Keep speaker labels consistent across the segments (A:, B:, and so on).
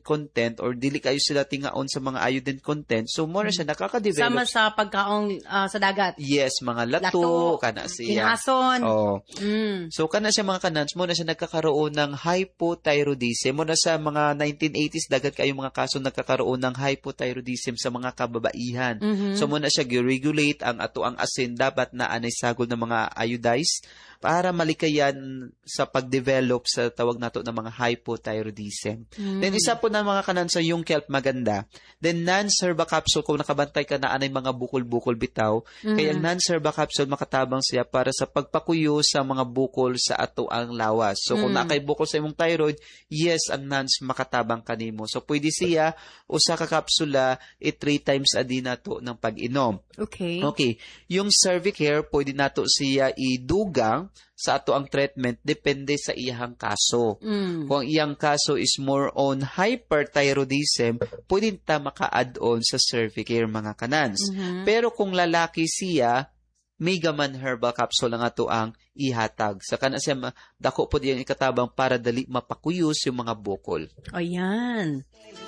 A: content or dili kayo sila tingaon sa mga iodine content, so more siya nakaka-develop.
B: Sama sa pagkaong sa dagat.
A: Yes, mga lato, kana siya.
B: Hinason.
A: So kana siya mga kanans, mo na siya nagkakaroon ng hypothyroidism. Mo na sa mga 1980s dagat kayo mga kaso nagkakaroon ng hypothyroidism sa mga kababaihan. So mo na siya gi-regulate ang ato ang asin dapat na anay sagol ng mga iodized para malikayan sa pagdevelop sa tawag nato ng mga hypothyroidism. Then isa po na mga kanan sa yung kelp maganda. Then non-serba capsule kung nakabantay ka na anay mga bukol-bukol bitaw. Kaya ang non-serba capsule makatabang siya para sa pagpakuyo sa mga bukol sa ato ang lawas. So kung nakay bukol sa imong thyroid, yes, ang nans makatabang kanimo. So pwede siya usa ka kapsula 3 times a day nato ng pag-inom.
B: Okay.
A: Yung Cervicare, pwede nato siya idugang sa ato ang treatment depende sa iyang kaso. Kung ang iyang kaso is more on hyperthyroidism, pwede ta maka-add-on sa Cervicare mga kanans. Pero kung lalaki siya, Megaman Herbal Capsule lang ato ang ihatag. Sa kana siya dako po diyang ikatabang para dali mapakuyos yung mga bukol.
B: Ayan.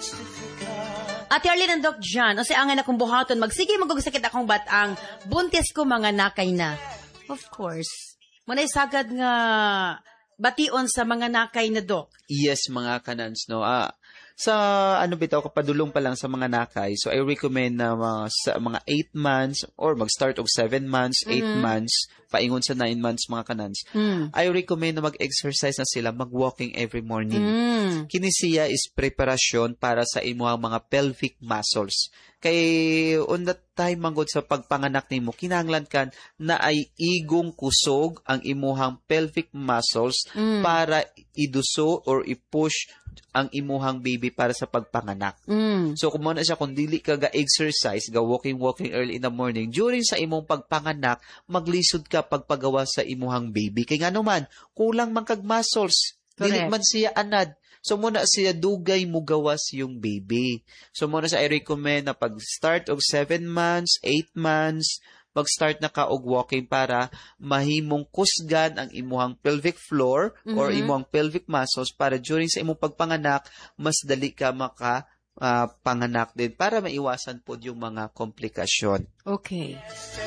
B: Ate Arlene and Doc John, o angan akong buhaton, magsige magugusakit akong batang, buntis ko mga nakay na. Of course. Manay sagad nga bation sa mga nakay na, Doc.
A: Yes, mga kanans, no. Sa bitaw kapadulong pa lang sa mga nakay, so I recommend na sa mga 8 months or mag-start of 7 months, 8 months, paingon sa 9 months mga kanans. I recommend na mag-exercise na sila, mag-walking every morning. Kini siya is preparasyon para sa imuhang mga pelvic muscles. Kay on that time manggod sa pagpanganak nimo, kinahanglan kan na ay igong kusog ang imuhang pelvic muscles para iduso or i-push ang imuhang baby para sa pagpanganak. So kung na siya, kung dili ka ga-exercise, ga-walking early in the morning, during sa imong pagpanganak, maglisod ka pagpagawa sa imuhang baby. Kaya nga naman, kulang man kag muscles. Dili man siya anad. So muna siya dugay mo gawas yung baby. So muna siya I recommend na pag-start of 7 months, 8 months, mag-start na ka og walking para mahimong kusgan ang imuhang pelvic floor or imuhang pelvic muscles para during sa imong pagpanganak, mas dali ka panganak din para maiwasan po yung mga komplikasyon.
B: Okay.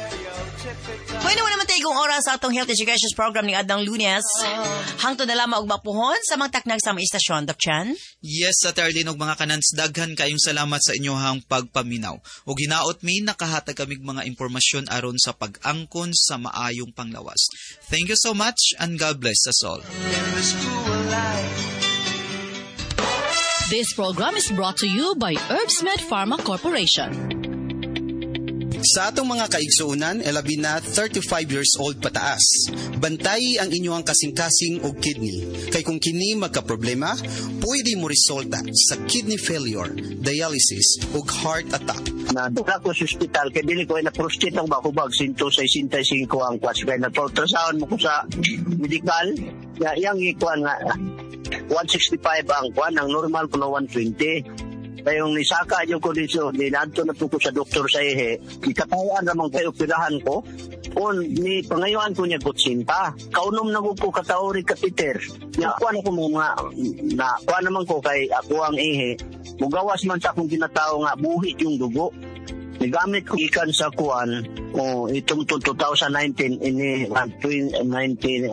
C: Pwede mo naman tayo oras sa atong health education program ni Adang Lunes. Hangtod na lamang og mapuhon sa mga taknag sa mga istasyon, Doc Chan.
A: Yes, sa Tarlin og mga kanans, daghan kayong salamat sa inyohang pagpaminaw. O ginaot mi, nakahatag kamig mga impormasyon aron sa pag-angkon sa maayong panglawas. Thank you so much and God bless us all.
D: This program is brought to you by Herbsmed Pharma Corporation.
E: Sa atong mga kaigsuunan, labi na 35 years old pataas. Bantayi ang inyong kasing-kasing og kidney. Kay kung kini magka-problema, pwede mo resulta sa kidney failure, dialysis ug heart attack.
F: Nadula ko sa hospital kay dili ko na prostate ang bakubag 165 ang kwas kay na ultrasound mo ko sa medical. Yang ikuan nga 165 ang kwan, ang normal ko na 120. Kayong nisaka yung kondisyon, ninadto na po ko sa doktor sa ihe, ikatawaan naman kayo pirahan ko, ni pangayuan ko niya kutsinta. Kaunom na ko katawari kapiter. Kuha na ko mga, kuha naman ko kay ako ang ihe, mugawas man sa akong ginatao nga, buhit yung dugo. Nigamit ko ikan sa kuan, itong 2019, ini 1919.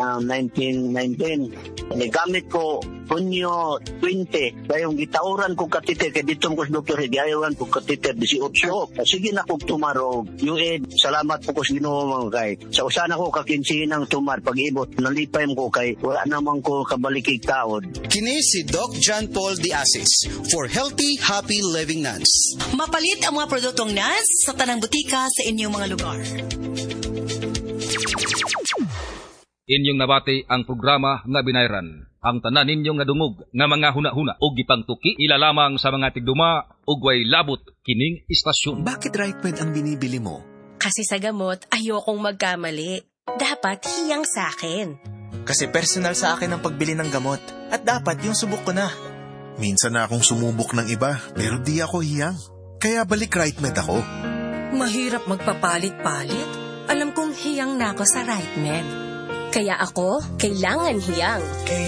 F: Nigamit ko Hunyo 20, kayong gitauran ko katiter, kaya ditong ko sa doktor, higayawan ko katiter 18. Sige na kong tumaro, UAID, salamat po ko sa Ginoo mga kay. Sa usan ako kakinsihin ng tumar, pag-ibot, nalipay mo kay, wala naman ko kabalikig taod.
E: Kini si Doc John Paul Diasis for Healthy, Happy Living Nuns.
C: Mapalit ang mga produktong NANS sa tanang butika sa inyong mga lugar.
G: Inyong nabati ang programa nga binayran. Ang tanan ninyong nga dungog nga mga huna-huna o gipangtuki ilalamang sa mga tigduma ug way labot kining istasyon.
H: Bakit RightMed ang binibili mo?
I: Kasi sa gamot, ayokong magkamali. Dapat hiyang sa akin.
H: Kasi personal sa akin ang pagbili ng gamot. At dapat yung subok ko na.
J: Minsan na akong sumubok ng iba, pero di ako hiyang. Kaya balik RightMed ako.
I: Mahirap magpapalit-palit. Alam kong hiyang na ako sa RightMed. Kaya ako, kailangan hiyang.